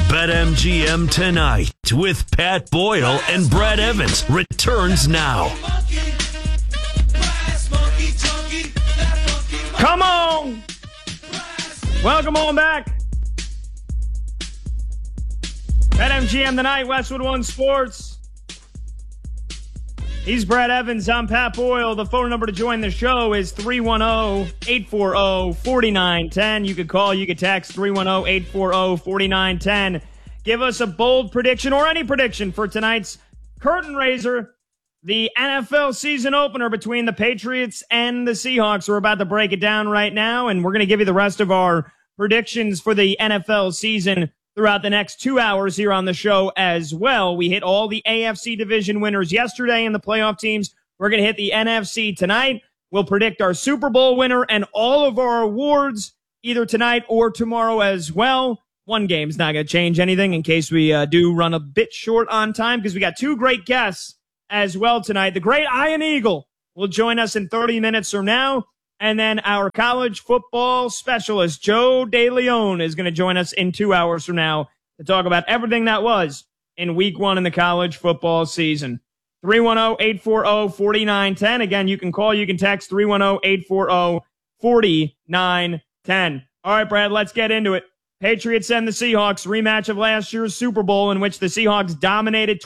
BetMGM Tonight with Pat Boyle and Brad Evans returns now. Come on! Welcome on back. BetMGM Tonight, Westwood One Sports. He's Brad Evans. I'm Pat Boyle. The phone number to join the show is 310-840-4910. You could call, you could text 310-840-4910. Give us a bold prediction or any prediction for tonight's curtain raiser, the NFL season opener between the Patriots and the Seahawks. We're about to break it down right now, and we're going to give you the rest of our predictions for the NFL season throughout the next 2 hours here on the show as well. We hit all the AFC division winners yesterday and the playoff teams. We're going to hit the NFC tonight. We'll predict our Super Bowl winner and all of our awards either tonight or tomorrow as well. One game's not going to change anything in case we do run a bit short on time, because we got two great guests as well tonight. The great Ian Eagle will join us in 30 minutes from now. And then our college football specialist, Joe DeLeon, is going to join us in 2 hours from now to talk about everything that was in week one in the college football season. 310-840-4910. Again, you can call, you can text 310-840-4910. All right, Brad, let's get into it. Patriots and the Seahawks, rematch of last year's Super Bowl in which the Seahawks dominated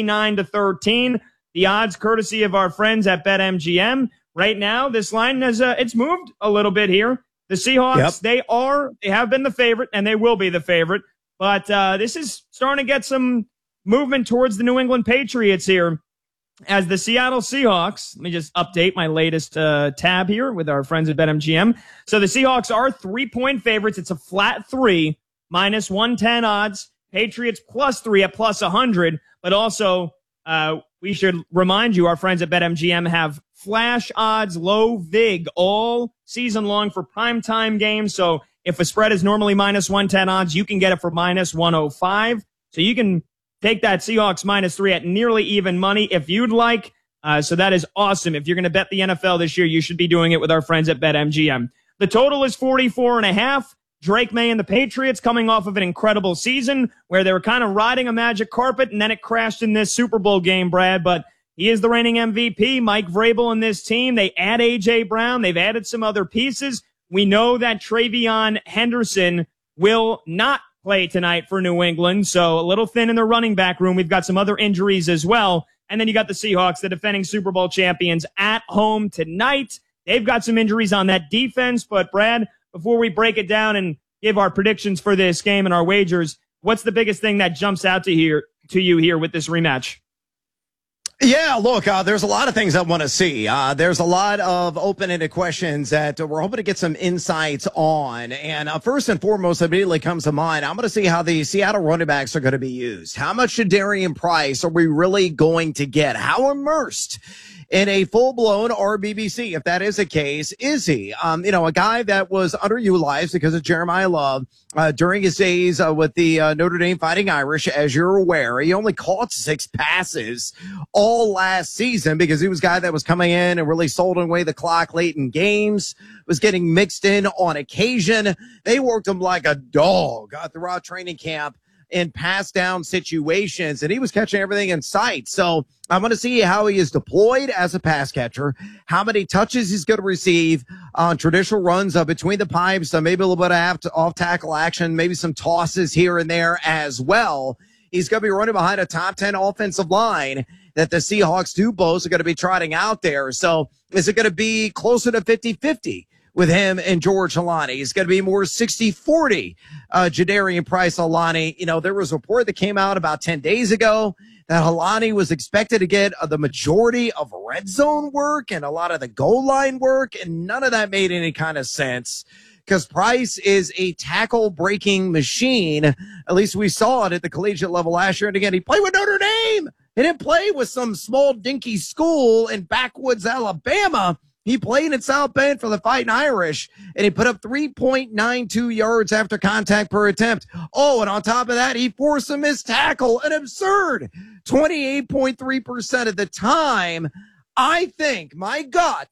29-13. The odds courtesy of our friends at BetMGM. Right now, this line has it's moved a little bit here. The Seahawks, they have been the favorite, and they will be the favorite. But this is starting to get some movement towards the New England Patriots here. As the Seattle Seahawks, let me just update my latest tab here with our friends at BetMGM. So the Seahawks are 3-point favorites. It's a flat 3, minus 110 odds. Patriots +3 at +100. But also, we should remind you, our friends at BetMGM have flash odds, low vig all season long for primetime games. So if a spread is normally minus 110 odds, you can get it for minus 105. So you can take that Seahawks -3 at nearly even money if you'd like. So that is awesome. If you're going to bet the NFL this year, you should be doing it with our friends at BetMGM. The total is 44.5. Drake May and the Patriots coming off of an incredible season where they were kind of riding a magic carpet, and then it crashed in this Super Bowl game, Brad. But he is the reigning MVP, Mike Vrabel and this team. They add A.J. Brown. They've added some other pieces. We know that Travion Henderson will not play tonight for New England, so a little thin in the running back room. We've got some other injuries as well. And then you got the Seahawks, the defending Super Bowl champions, at home tonight. They've got some injuries on that defense. But, Brad, before we break it down and give our predictions for this game and our wagers, what's the biggest thing that jumps out to you here with this rematch? Yeah, look, there's a lot of things I want to see. There's a lot of open-ended questions that we're hoping to get some insights on. And first and foremost, immediately comes to mind, I'm going to see how the Seattle running backs are going to be used. How much Darian Price are we really going to get? How immersed in a full-blown RBBC, if that is the case, is he? A guy that was underutilized because of Jeremiah Love during his days with the Notre Dame Fighting Irish, as you're aware. He only caught 6 passes all last season because he was a guy that was coming in and really sold away the clock late in games, was getting mixed in on occasion. They worked him like a dog throughout training camp in pass down situations, and he was catching everything in sight. So I want to see how he is deployed as a pass catcher, how many touches he's going to receive on traditional runs between the pipes, maybe a little bit of off-tackle action, maybe some tosses here and there as well. He's going to be running behind a top 10 offensive line that the Seahawks do boast are going to be trotting out there. So is it going to be closer to 50-50? With him and George Holani? It's going to be more 60-40, Jadarian Price Holani. There was a report that came out about 10 days ago that Holani was expected to get the majority of red zone work and a lot of the goal line work, and none of that made any kind of sense because Price is a tackle-breaking machine. At least we saw it at the collegiate level last year. And again, he played with Notre Dame. He didn't play with some small dinky school in backwoods Alabama. He played in South Bend for the Fighting Irish, and he put up 3.92 yards after contact per attempt. Oh, and on top of that, he forced a missed tackle, an absurd 28.3% of the time. I think, my gut,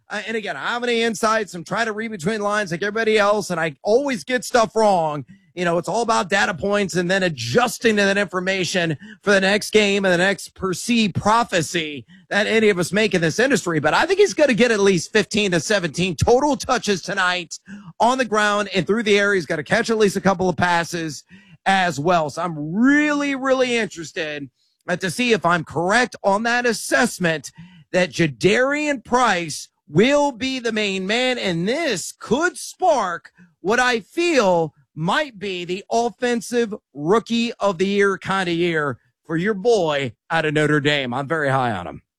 And again, I have any insights. I'm trying to read between lines like everybody else, and I always get stuff wrong. You know, it's all about data points and then adjusting to that information for the next game and the next perceived prophecy that any of us make in this industry. But I think he's going to get at least 15 to 17 total touches tonight on the ground and through the air. He's got to catch at least a couple of passes as well. So I'm really, really interested to see if I'm correct on that assessment that Jadarian Price will be the main man. And this could spark what I feel might be the offensive rookie of the year kind of year for your boy out of Notre Dame. I'm very high on him.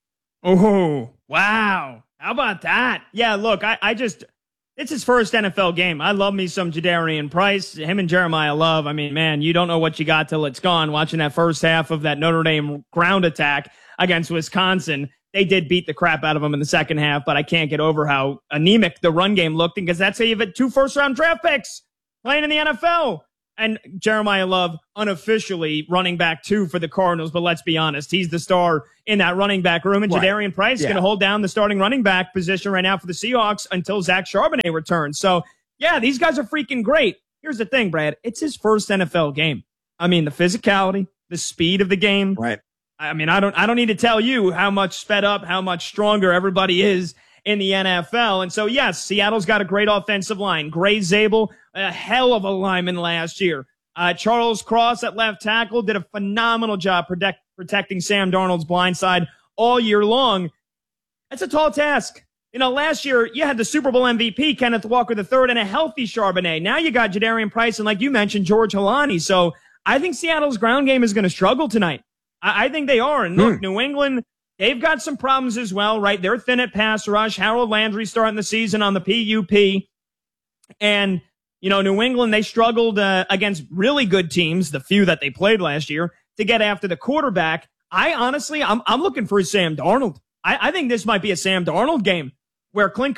Oh, wow. How about that? Yeah, look, it's his first NFL game. I love me some Jadarian Price. Him and Jeremiah Love. I mean, man, you don't know what you got till it's gone. Watching that first half of that Notre Dame ground attack against Wisconsin, they did beat the crap out of them in the second half, but I can't get over how anemic the run game looked, because that's how you have 2 first-round draft picks playing in the NFL. And Jeremiah Love, unofficially running back 2 for the Cardinals, but let's be honest, he's the star in that running back room. And Jadarian Price is going to hold down the starting running back position right now for the Seahawks until Zach Charbonnet returns. So, yeah, these guys are freaking great. Here's the thing, Brad. It's his first NFL game. I mean, the physicality, the speed of the game. Right. I mean, I don't need to tell you how much sped up, how much stronger everybody is in the NFL. And so, yes, Seattle's got a great offensive line. Gray Zabel, a hell of a lineman last year. Charles Cross at left tackle did a phenomenal job protecting Sam Darnold's blind side all year long. That's a tall task. You know, last year you had the Super Bowl MVP, Kenneth Walker III, and a healthy Charbonnet. Now you got Jadarian Price and, like you mentioned, George Halani. So I think Seattle's ground game is going to struggle tonight. I think they are. And look, New England, they've got some problems as well, right? They're thin at pass rush. Harold Landry starting the season on the PUP. And, you know, New England, they struggled against really good teams, the few that they played last year, to get after the quarterback. I'm looking for Sam Darnold. I think this might be a Sam Darnold game where Clint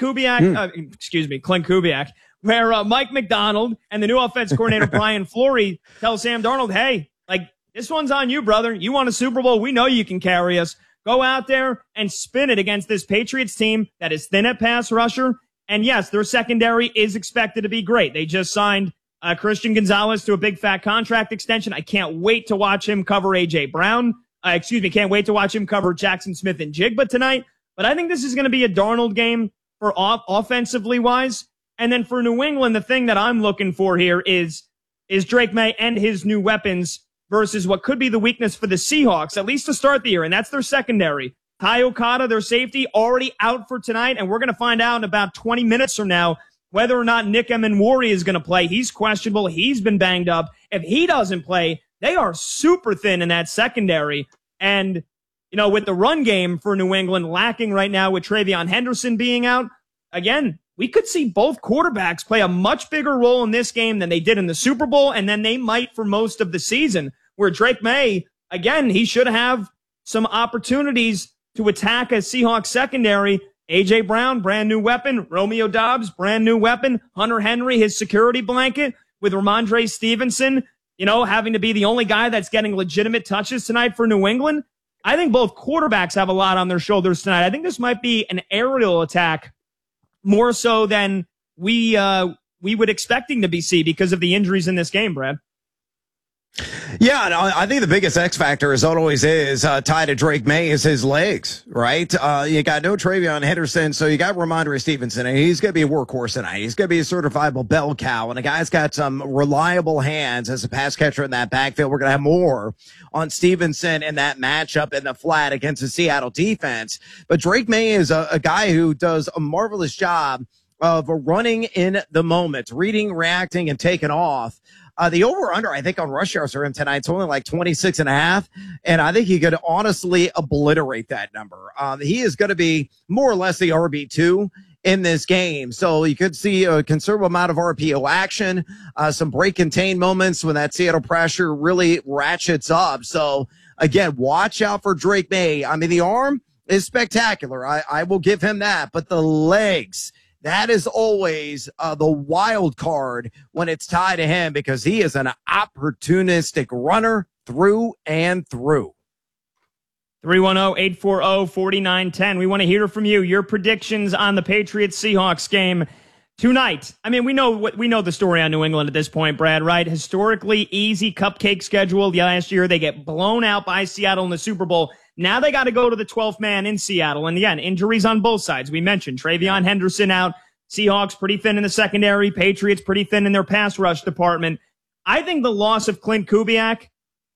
Kubiak, where Mike McDonald and the new offense coordinator Brian Fleury tell Sam Darnold, hey, like, this one's on you, brother. You want a Super Bowl? We know you can carry us. Go out there and spin it against this Patriots team that is thin at pass rusher. And yes, their secondary is expected to be great. They just signed Christian Gonzalez to a big fat contract extension. I can't wait to watch him cover A.J. Brown. Can't wait to watch him cover Jackson Smith and Jigba tonight. But I think this is going to be a Darnold game for offensively wise. And then for New England, the thing that I'm looking for here is Drake May and his new weapons versus what could be the weakness for the Seahawks, at least to start the year, and that's their secondary. Ty Okada, their safety, already out for tonight, and we're going to find out in about 20 minutes from now whether or not Nick Emenwari is going to play. He's questionable. He's been banged up. If he doesn't play, they are super thin in that secondary. And, you know, with the run game for New England lacking right now with Travion Henderson being out, again, we could see both quarterbacks play a much bigger role in this game than they did in the Super Bowl, and then they might for most of the season, where Drake May, again, he should have some opportunities to attack a Seahawks secondary. A.J. Brown, brand new weapon. Romeo Doubs, brand new weapon. Hunter Henry, his security blanket, with Ramondre Stevenson, you know, having to be the only guy that's getting legitimate touches tonight for New England. I think both quarterbacks have a lot on their shoulders tonight. I think this might be an aerial attack more so than we would expecting to be see because of the injuries in this game, Brad. Yeah, no, I think the biggest X factor, as it always is, tied to Drake May, is his legs, right? You got no Travion Henderson, so you got Ramondre Stevenson, and he's going to be a workhorse tonight. He's going to be a certifiable bell cow, and the guy's got some reliable hands as a pass catcher in that backfield. We're going to have more on Stevenson in that matchup in the flat against the Seattle defense. But Drake May is a guy who does a marvelous job of running in the moment, reading, reacting, and taking off. The over-under, I think, on rush yards for him tonight, it's only like 26.5, and I think he could honestly obliterate that number. He is going to be more or less the RB2 in this game, so you could see a considerable amount of RPO action, some break-contain moments when that Seattle pressure really ratchets up. So, again, watch out for Drake May. I mean, the arm is spectacular. I will give him that, but the legs, that is always the wild card when it's tied to him, because he is an opportunistic runner through and through. 310-840-4910. We want to hear from you. Your predictions on the Patriots-Seahawks game tonight. I mean, we know the story on New England at this point, Brad, right? Historically easy cupcake schedule. Last year, they get blown out by Seattle in the Super Bowl. Now they got to go to the 12th man in Seattle. And again, injuries on both sides. We mentioned Travion Henderson out. Seahawks pretty thin in the secondary. Patriots pretty thin in their pass rush department. I think the loss of Clint Kubiak,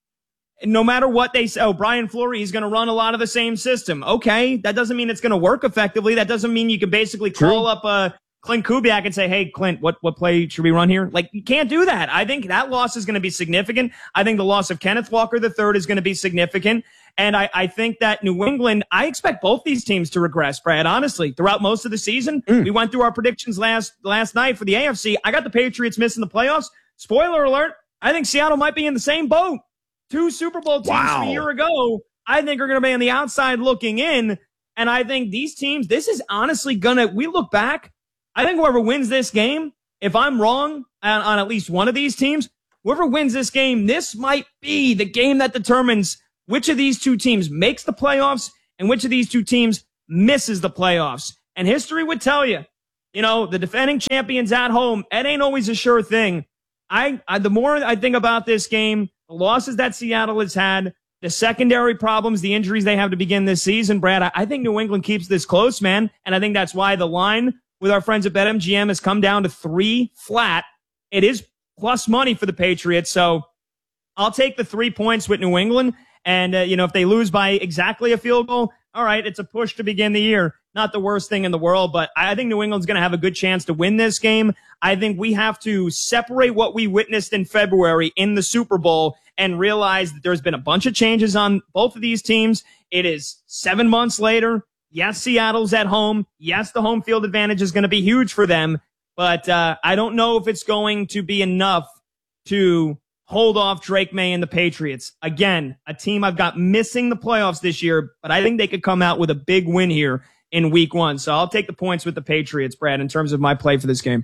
no matter what they say, Brian Fleury is going to run a lot of the same system. Okay, that doesn't mean it's going to work effectively. That doesn't mean you can basically call up Clint Kubiak and say, hey, Clint, what play should we run here? Like, you can't do that. I think that loss is going to be significant. I think the loss of Kenneth Walker III is going to be significant. And I think that New England, I expect both these teams to regress, Brad, honestly, throughout most of the season. We went through our predictions last night for the AFC. I got the Patriots missing the playoffs. Spoiler alert, I think Seattle might be in the same boat. 2 Super Bowl teams from a year ago, I think are going to be on the outside looking in. And I think these teams, this is honestly we look back, I think whoever wins this game, if I'm wrong on at least one of these teams, whoever wins this game, this might be the game that determines which of these two teams makes the playoffs and which of these two teams misses the playoffs. And history would tell you, the defending champions at home, it ain't always a sure thing. The more I think about this game, the losses that Seattle has had, the secondary problems, the injuries they have to begin this season, Brad, I think New England keeps this close, man. And I think that's why the line with our friends at BetMGM has come down to 3 flat. It is plus money for the Patriots. So I'll take the 3 points with New England. And, if they lose by exactly a field goal, all right, it's a push to begin the year. Not the worst thing in the world, but I think New England's going to have a good chance to win this game. I think we have to separate what we witnessed in February in the Super Bowl and realize that there's been a bunch of changes on both of these teams. It is 7 months later. Yes, Seattle's at home. Yes, the home field advantage is going to be huge for them, but I don't know if it's going to be enough to hold off Drake May and the Patriots. Again, a team I've got missing the playoffs this year, but I think they could come out with a big win here in week 1. So I'll take the points with the Patriots, Brad, in terms of my play for this game.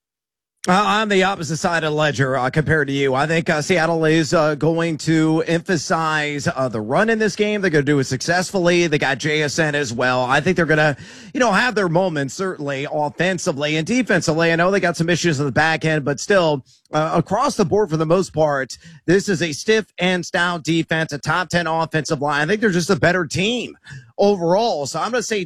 I'm the opposite side of the ledger compared to you. I think Seattle is going to emphasize the run in this game. They're going to do it successfully. They got JSN as well. I think they're going to, have their moments, certainly, offensively and defensively. I know they got some issues in the back end, but still, across the board for the most part, this is a stiff and stout defense, a top 10 offensive line. I think they're just a better team overall. So I'm going to say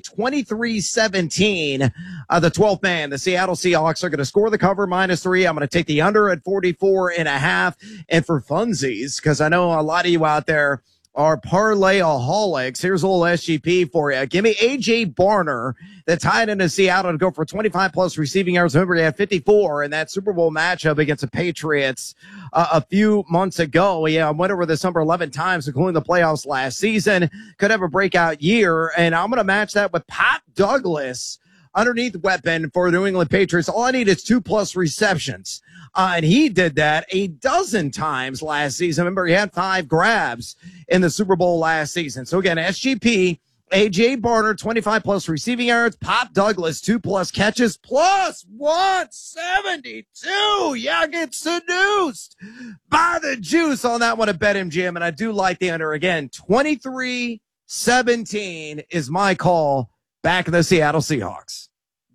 23-17, the 12th man. The Seattle Seahawks are going to score the cover -3. I'm going to take the under at 44.5. And for funsies, because I know a lot of you out there are parlay-aholics, here's a little SGP for you. Give me A.J. Barner, the tight end of Seattle, to go for 25-plus receiving yards. Remember, he had 54 in that Super Bowl matchup against the Patriots a few months ago. Yeah, I went over this number 11 times, including the playoffs last season. Could have a breakout year, and I'm going to match that with Pat Douglas, underneath weapon for the New England Patriots. All I need is 2+ receptions. And he did that a dozen times last season. Remember, he had 5 grabs in the Super Bowl last season. So again, SGP, A.J. Barner, 25+ receiving yards, Pop Douglas, 2+ catches, plus 172. Yeah, get seduced by the juice on that one at BetMGM. And I do like the under. Again, 23-17 is my call. Back in the Seattle Seahawks.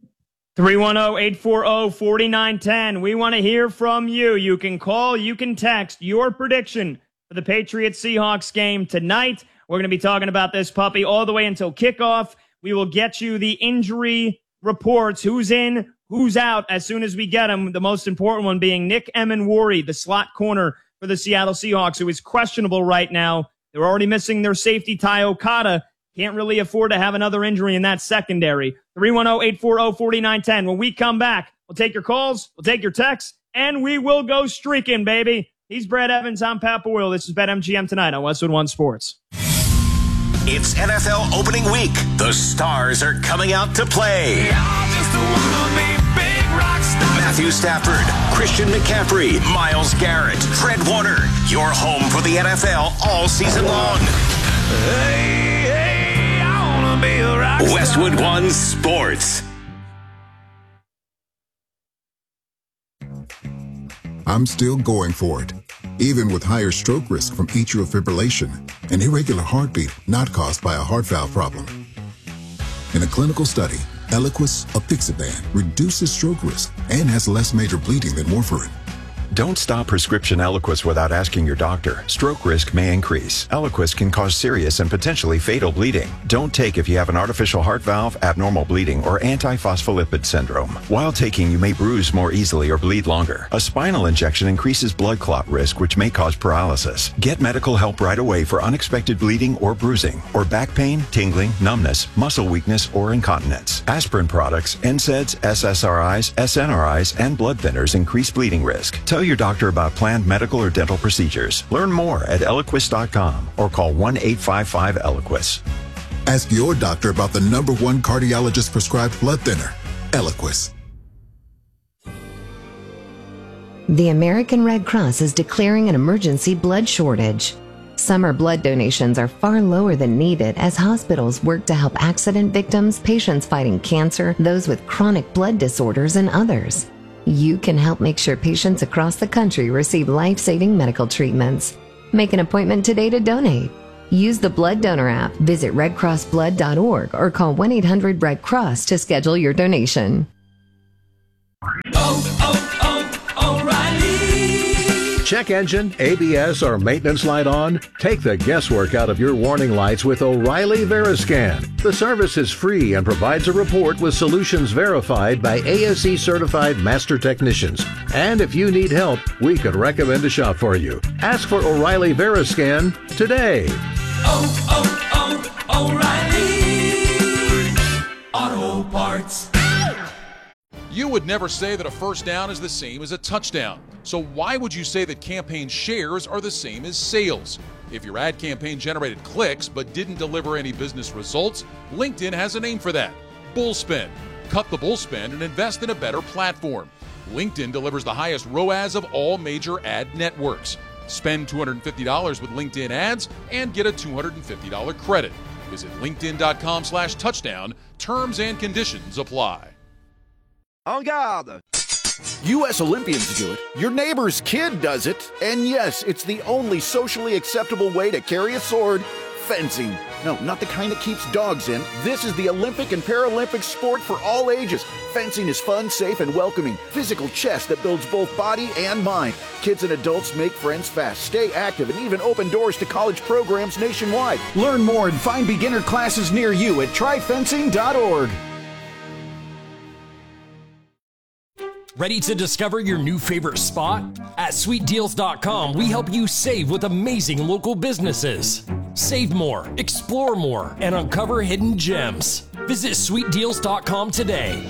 310-840-4910. We want to hear from you. You can call, you can text your prediction for the Patriots-Seahawks game tonight. We're going to be talking about this puppy all the way until kickoff. We will get you the injury reports, who's in, who's out, as soon as we get them. The most important one being Nick Emenwari, the slot corner for the Seattle Seahawks, who is questionable right now. They're already missing their safety, Ty Okada. Can't really afford to have another injury in that secondary. 310-840-4910. When we come back, we'll take your calls, we'll take your texts, and we will go streaking, baby. He's Brad Evans. I'm Pat Boyle. This is BetMGM tonight on Westwood One Sports. It's NFL opening week. The stars are coming out to play. Matthew Stafford, Christian McCaffrey, Myles Garrett, Fred Warner. Your home for the NFL all season long. Westwood One Sports. I'm still going for it. even with higher stroke risk from atrial fibrillation, an irregular heartbeat not caused by a heart valve problem. In a clinical study, Eliquis apixaban reduces stroke risk and has less major bleeding than warfarin. Don't stop prescription Eliquis without asking your doctor. Stroke risk may increase. Eliquis can cause serious and potentially fatal bleeding. Don't take if you have an artificial heart valve, abnormal bleeding, or antiphospholipid syndrome. While taking, you may bruise more easily or bleed longer. A spinal injection increases blood clot risk, which may cause paralysis. Get medical help right away for unexpected bleeding or bruising, or back pain, tingling, numbness, muscle weakness, or incontinence. Aspirin products, NSAIDs, SSRIs, SNRIs, and blood thinners increase bleeding risk. Tell your doctor about planned medical or dental procedures. Learn more at Eliquis.com or call 1-855-ELIQUIS. Ask your doctor about the #1 cardiologist prescribed blood thinner, Eliquis. The American Red Cross is declaring an emergency blood shortage. Summer blood donations are far lower than needed as hospitals work to help accident victims, patients fighting cancer, those with chronic blood disorders, and others. You can help make sure patients across the country receive life-saving medical treatments. Make an appointment today to donate. Use the Blood Donor app, visit redcrossblood.org, or call 1-800-RED-CROSS to schedule your donation. O'Reilly. Check engine, ABS, or maintenance light on? Take the guesswork out of your warning lights with O'Reilly Veriscan. The service is free and provides a report with solutions verified by ASE certified master technicians. And if you need help, we could recommend a shop for you. Ask for O'Reilly Veriscan today. O'Reilly Auto Parts. You would never say that a first down is the same as a touchdown. So why would you say that campaign shares are the same as sales? If your ad campaign generated clicks but didn't deliver any business results, LinkedIn has a name for that: bullspend. Cut the bullspend and invest in a better platform. LinkedIn delivers the highest ROAS of all major ad networks. Spend $250 with LinkedIn ads and get a $250 credit. Visit linkedin.com/touchdown. Terms and conditions apply. En garde! U.S. Olympians do it, your neighbor's kid does it, and yes, it's the only socially acceptable way to carry a sword: fencing. No, not the kind that keeps dogs in. This is the Olympic and Paralympic sport for all ages. Fencing is fun, safe, and welcoming. Physical chess that builds both body and mind. Kids and adults make friends fast, stay active, and even open doors to college programs nationwide. Learn more and find beginner classes near you at tryfencing.org. Ready to discover your new favorite spot? At SweetDeals.com, we help you save with amazing local businesses. Save more, explore more, and uncover hidden gems. Visit SweetDeals.com today.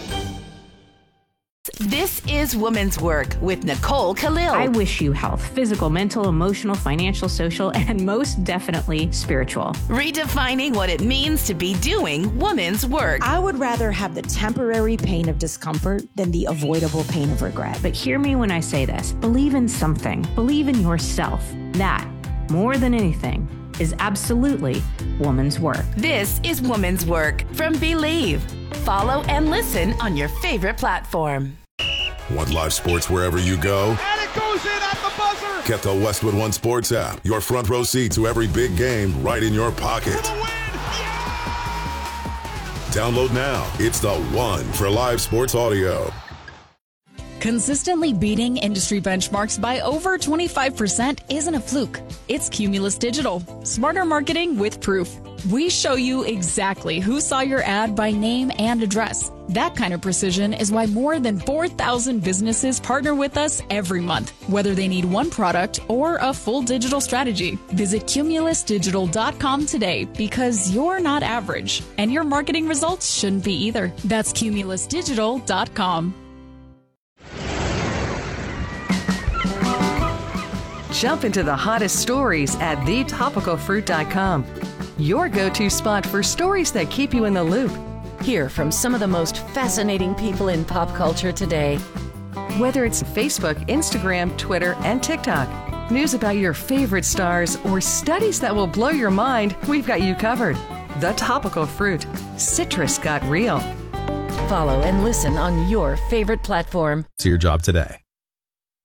This is Women's Work with Nicole Khalil. I wish you health, physical, mental, emotional, financial, social, and most definitely spiritual. Redefining what it means to be doing women's work. I would rather have the temporary pain of discomfort than the avoidable pain of regret. But hear me when I say this. Believe in something. Believe in yourself. That, more than anything, is absolutely woman's work. This is Woman's Work from Believe. Follow and listen on your favorite platform. Want live sports wherever you go? And it goes in at the buzzer! Get the Westwood One Sports app. Your front row seat to every big game right in your pocket. Download now. It's the one for live sports audio. Consistently beating industry benchmarks by over 25% isn't a fluke. It's Cumulus Digital. Smarter marketing with proof. We show you exactly who saw your ad by name and address. That kind of precision is why more than 4,000 businesses partner with us every month, whether they need one product or a full digital strategy. Visit cumulusdigital.com today because you're not average, and your marketing results shouldn't be either. That's cumulusdigital.com. Jump into the hottest stories at thetopicalfruit.com. Your go-to spot for stories that keep you in the loop. Hear from some of the most fascinating people in pop culture today. Whether it's Facebook, Instagram, Twitter, and TikTok, news about your favorite stars, or studies that will blow your mind, we've got you covered. The Topical Fruit. Citrus got real. Follow and listen on your favorite platform. See your job today.